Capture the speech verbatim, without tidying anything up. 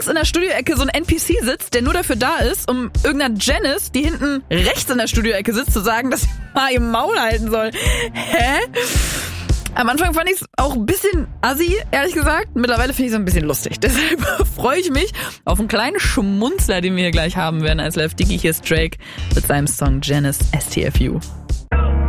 links in der Studioecke so ein N P C sitzt, der nur dafür da ist, um irgendeiner Janice, die hinten rechts in der Studioecke sitzt, zu sagen, dass sie mal ihr Maul halten soll. Hä? Am Anfang fand ich es auch ein bisschen assi, ehrlich gesagt. Mittlerweile finde ich es ein bisschen lustig. Deshalb freue ich mich auf einen kleinen Schmunzler, den wir hier gleich haben werden als Live Diggy. Hier ist Drake mit seinem Song Janice S T F U.